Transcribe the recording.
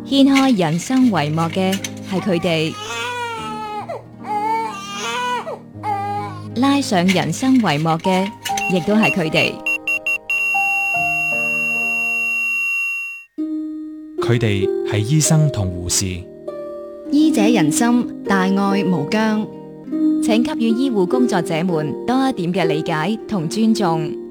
掀開人生帷幕嘅係佢哋，拉上人生帷幕嘅亦都係佢哋。 佢哋係醫生同護士， 醫者仁心，大愛無疆。 請給予醫護工作者們多一點嘅理解同尊重。